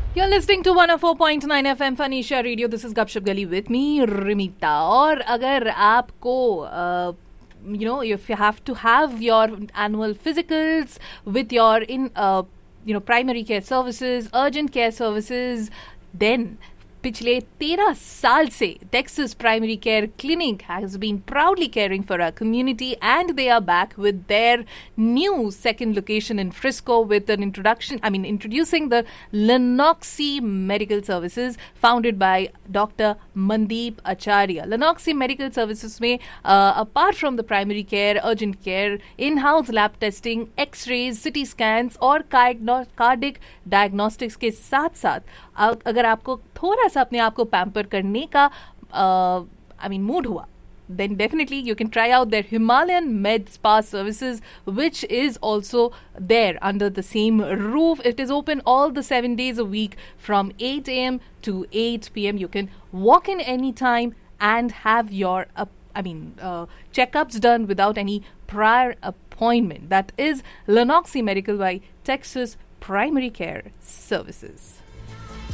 You're listening to 104.9 FM Fanisha Radio. This is Gupshup Gali with me, Rimita. और अगर आपको if you have to have your annual physicals with your primary care services, urgent care services, then पिछले 13 साल से Texas Primary Care Clinic has been proudly caring for our community, and they are back with their new second location in Frisco with an introducing the Lenoxi Medical Services founded by Dr. Mandeep Acharya. Lenoxi Medical Services में apart from the primary care, urgent care, in-house lab testing, x-rays, CT scans और cardiac diagnostics के साथ साथ अगर आपको थोड़ा सा अपने आप को पैम्पर करने का मूड हुआ, then definitely you can try out their Himalayan Med Spa services, which is also there under the same roof. It is open all the 7 days a week from 8 a.m. to 8 p.m. You can walk in anytime and have your checkups done without any prior appointment. That is Lenoxi Medical by Texas Primary Care Services.